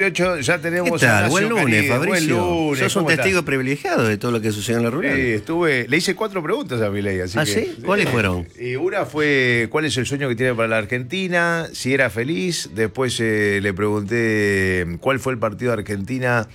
18 ya tenemos... ¿Qué tal? Buen lunes, querido. Fabricio. Buen lunes. Sos un testigo privilegiado de todo lo que sucedió en la rural. Le hice 4 preguntas a Milei. ¿Ah, sí? ¿Cuáles fueron? Una fue, ¿cuál es el sueño que tiene para la Argentina? Si era feliz. Después le pregunté cuál fue el partido de Argentina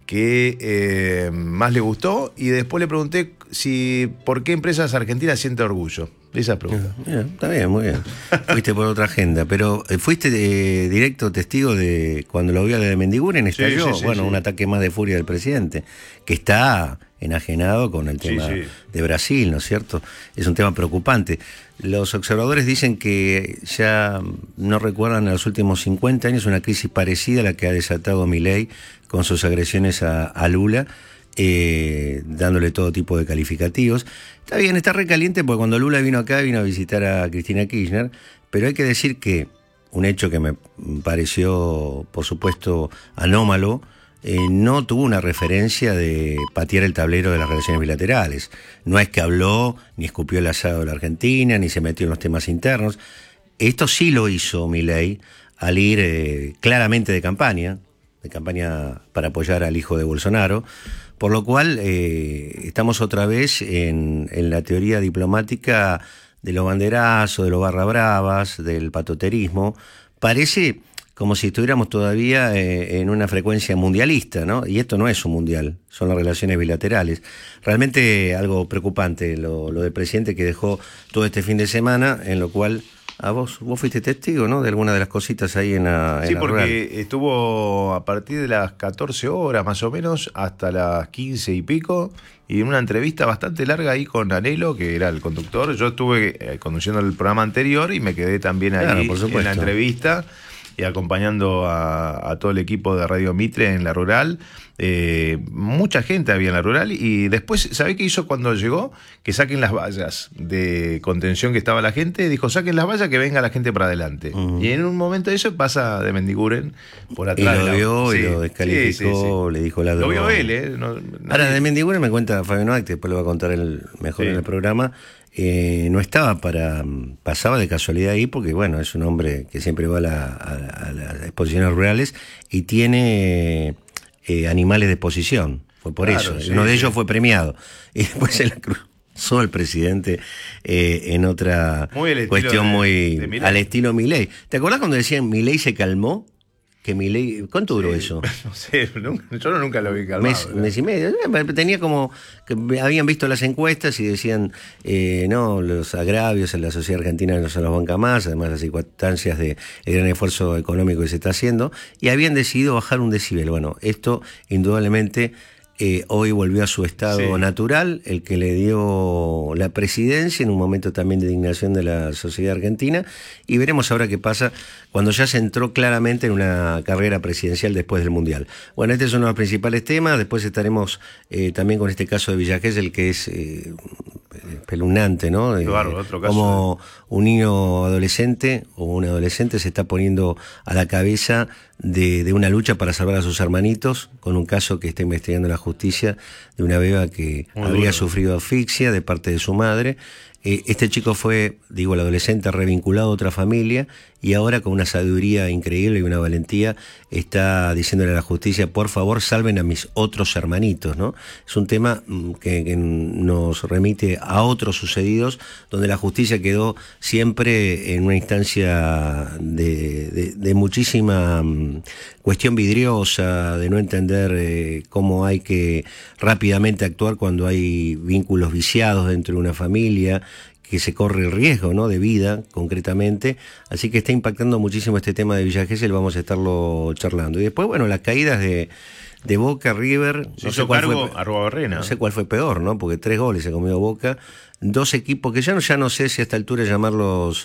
que más le gustó. Y después le pregunté por qué empresas argentinas siente orgullo. Esas preguntas. Está bien, muy bien. Fuiste por otra agenda, pero fuiste directo testigo de cuando lo vio de Mendiguren, estalló, sí, un ataque más de furia del presidente, que está enajenado con el tema de Brasil, ¿no es cierto? Es un tema preocupante. Los observadores dicen que ya no recuerdan en los últimos 50 años una crisis parecida a la que ha desatado Milei con sus agresiones a Lula, dándole todo tipo de calificativos. Está bien, está recaliente porque cuando Lula vino acá vino a visitar a Cristina Kirchner, pero hay que decir que un hecho que me pareció, por supuesto, anómalo, no tuvo una referencia de patear el tablero de las relaciones bilaterales. No es que habló, ni escupió el asado de la Argentina, ni se metió en los temas internos. Esto sí lo hizo Milei al ir claramente de campaña para apoyar al hijo de Bolsonaro, por lo cual estamos otra vez en la teoría diplomática de los banderazos, de los barra bravas, del patoterismo. Parece como si estuviéramos todavía en una frecuencia mundialista, ¿no? Y esto no es un mundial, son las relaciones bilaterales. Realmente algo preocupante lo del presidente que dejó todo este fin de semana, en lo cual... vos fuiste testigo, ¿no? De alguna de las cositas ahí en la porque rural. Estuvo a partir de las 14 horas más o menos hasta las 15 y pico, y en una entrevista bastante larga ahí con Anhelo, que era el conductor. Yo estuve conduciendo el programa anterior y me quedé también ahí en la entrevista y acompañando a todo el equipo de Radio Mitre en la rural. Mucha gente había en la rural, y después, ¿sabés qué hizo cuando llegó? Que saquen las vallas de contención que estaba la gente. Dijo, saquen las vallas, que venga la gente para adelante. Y en un momento de eso pasa de Mendiguren por atrás. Y lo vio y lo descalificó, le dijo ladrón. Lo vio él, Ahora, de Mendiguren me cuenta Fabio Noack, después lo va a contar él mejor en el programa. No estaba pasaba de casualidad ahí porque, es un hombre que siempre va a las exposiciones rurales y tiene animales de exposición. Fue por eso. Uno de ellos fue premiado. Y después se la cruzó el presidente en otra cuestión muy al estilo Milei. ¿Te acordás cuando decían Milei se calmó? Que Milei, ¿cuánto duró eso? No sé, yo nunca lo vi calmado. Mes y medio. Tenía como que habían visto las encuestas y decían, no, los agravios en la sociedad argentina no se los banca más, además las circunstancias del gran esfuerzo económico que se está haciendo, y habían decidido bajar un decibel. Bueno, esto indudablemente hoy volvió a su estado natural, el que le dio la presidencia en un momento también de indignación de la sociedad argentina, y veremos ahora qué pasa cuando ya se entró claramente en una carrera presidencial después del Mundial. Bueno, este es uno de los principales temas. Después estaremos también con este caso de Villa Gesell, que es espeluznante, ¿no? Otro caso. Como un niño adolescente o un adolescente se está poniendo a la cabeza de una lucha para salvar a sus hermanitos, con un caso que está investigando la justicia de una beba que habría sufrido asfixia de parte de su madre. Este chico fue, el adolescente, revinculado a otra familia, y ahora con una sabiduría increíble y una valentía está diciéndole a la justicia, por favor salven a mis otros hermanitos, ¿no? Es un tema que nos remite a otros sucedidos, donde la justicia quedó siempre en una instancia de muchísima cuestión vidriosa, de no entender cómo hay que rápidamente actuar cuando hay vínculos viciados dentro de una familia, que se corre el riesgo, ¿no?, de vida, concretamente. Así que está impactando muchísimo este tema de Villa Gesell, vamos a estarlo charlando. Y después, las caídas de Boca, River... No sé cuál fue peor, ¿no? Porque 3 goles se comió Boca. 2 equipos que ya no sé si a esta altura llamarlos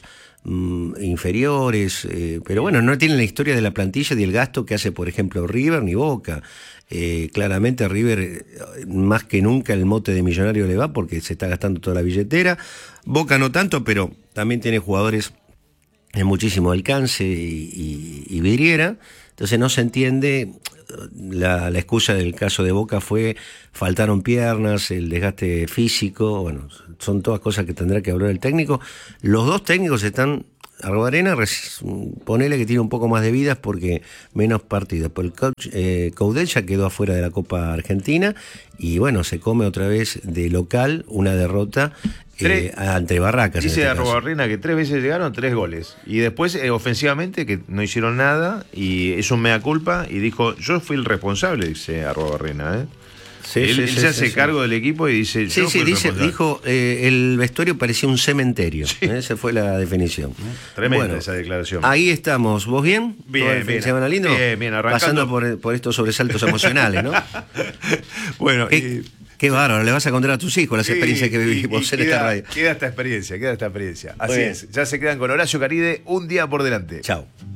inferiores, pero no tienen la historia de la plantilla y el gasto que hace, por ejemplo, River ni Boca. Claramente a River más que nunca el mote de millonario le va porque se está gastando toda la billetera. Boca no tanto, pero también tiene jugadores de muchísimo alcance y vidriera. Entonces no se entiende. La excusa del caso de Boca fue faltaron piernas, el desgaste físico. Son todas cosas que tendrá que hablar el técnico. Los dos técnicos están Arruabarrena, ponele que tiene un poco más de vidas porque menos partidos. Pero el coach Coudet ya quedó afuera de la Copa Argentina y bueno, se come otra vez de local una derrota ante Barracas. Dice Arruabarrena que 3 veces llegaron, 3 goles. Y después ofensivamente que no hicieron nada y es un mea culpa y dijo, yo fui el responsable, dice Arruabarrena, él se hace cargo del equipo y dice... Dijo, el vestuario parecía un cementerio. Esa fue la definición. Tremenda esa declaración. Ahí estamos. ¿Vos bien? Bien, bien. ¿Semana lindo? Bien, arrancando. Pasando por estos sobresaltos emocionales, ¿no? Bueno, qué bárbaro, le vas a contar a tus hijos las experiencias que vivimos en esta radio. Queda esta experiencia. Así es. Ya se quedan con Horacio Caride, un día por delante. Chao.